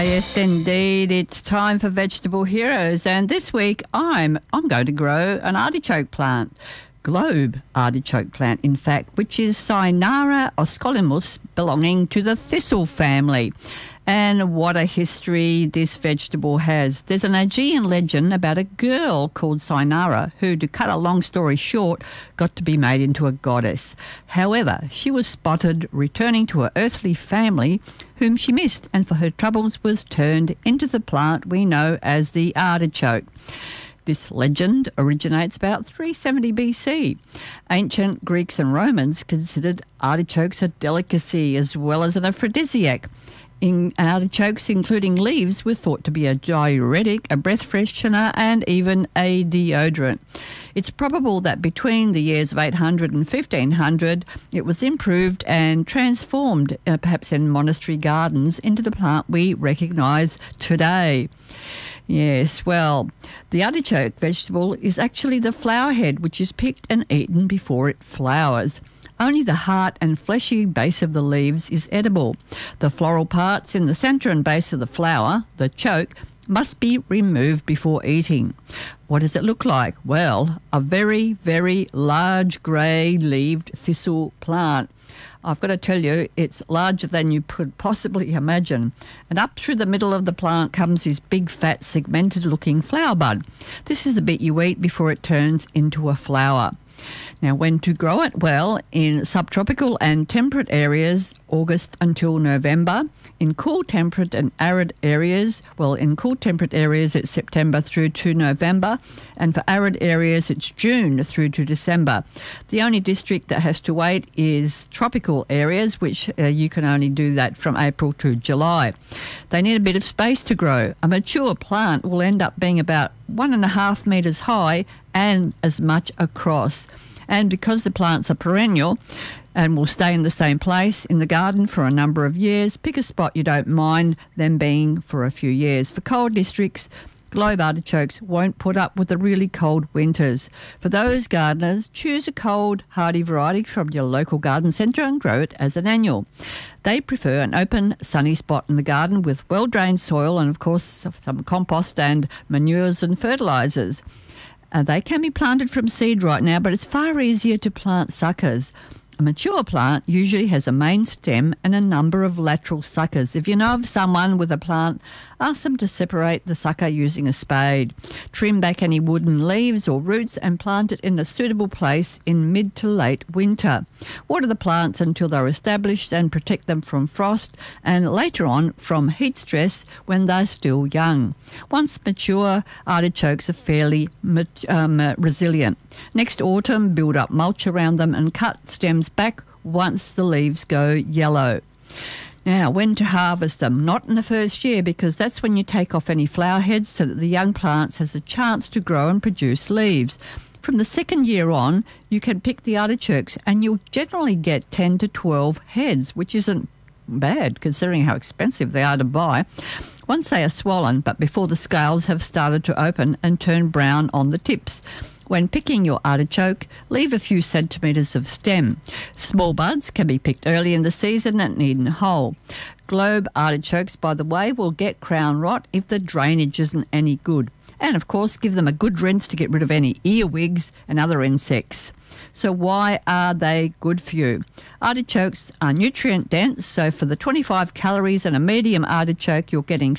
Yes, indeed. It's time for Vegetable Heroes, and this week I'm going to grow an artichoke plant, globe artichoke plant, in fact, which is Cynara oscolymus, belonging to the thistle family. And what a history this vegetable has. There's an Aegean legend about a girl called Cynara who, to cut a long story short, got to be made into a goddess. However, she was spotted returning to her earthly family whom she missed, and for her troubles was turned into the plant we know as the artichoke. This legend originates about 370 BC. Ancient Greeks and Romans considered artichokes a delicacy as well as an aphrodisiac. Artichokes, including leaves, were thought to be a diuretic, a breath freshener, and even a deodorant. It's probable that between the years of 800 and 1500, it was improved and transformed, perhaps in monastery gardens, into the plant we recognise today. Yes, well, the artichoke vegetable is actually the flower head, which is picked and eaten before it flowers. Only the heart and fleshy base of the leaves is edible. The floral parts in the centre and base of the flower, the choke, must be removed before eating. What does it look like? Well, a very, very large grey-leaved thistle plant. I've got to tell you, it's larger than you could possibly imagine. And up through the middle of the plant comes this big, fat, segmented-looking flower bud. This is the bit you eat before it turns into a flower. Now, when to grow it? Well, in subtropical and temperate areas, August until November. In cool, temperate and arid areas, well, in cool, temperate areas, it's September through to November. And for arid areas, it's June through to December. The only district that has to wait is tropical areas, which you can only do that from April to July. They need a bit of space to grow. A mature plant will end up being about 1.5 metres high and as much across. And because the plants are perennial and will stay in the same place in the garden for a number of years, pick a spot you don't mind them being for a few years. For cold districts, globe artichokes won't put up with the really cold winters. For those gardeners, choose a cold, hardy variety from your local garden centre and grow it as an annual. They prefer an open, sunny spot in the garden with well-drained soil and, of course, some compost and manures and fertilisers. They can be planted from seed right now, but it's far easier to plant suckers. A mature plant usually has a main stem and a number of lateral suckers. If you know of someone with a plant, ask them to separate the sucker using a spade. Trim back any wooden leaves or roots and plant it in a suitable place in mid to late winter. Water the plants until they're established and protect them from frost and later on from heat stress when they're still young. Once mature, artichokes are fairly resilient. Next autumn, build up mulch around them and cut stems back once the leaves go yellow. Now, when to harvest them? Not in the first year, because that's when you take off any flower heads so that the young plants has a chance to grow and produce leaves. From the second year on, you can pick the artichokes and you'll generally get 10 to 12 heads, which isn't bad considering how expensive they are to buy. Once they are swollen, but before the scales have started to open and turn brown on the tips. When picking your artichoke, leave a few centimetres of stem. Small buds can be picked early in the season and eaten whole. Globe artichokes, by the way, will get crown rot if the drainage isn't any good. And, of course, give them a good rinse to get rid of any earwigs and other insects. So why are they good for you? Artichokes are nutrient dense, so for the 25 calories in a medium artichoke, you're getting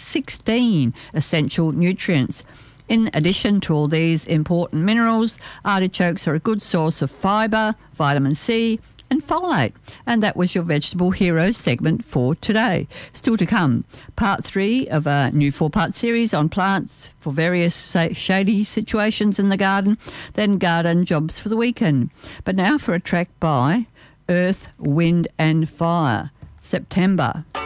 16 essential nutrients. In addition to all these important minerals, artichokes are a good source of fibre, vitamin C and folate. And that was your Vegetable Heroes segment for today. Still to come, part 3 of a new 4-part series on plants for various shady situations in the garden, then garden jobs for the weekend. But now for a track by Earth, Wind and Fire, September.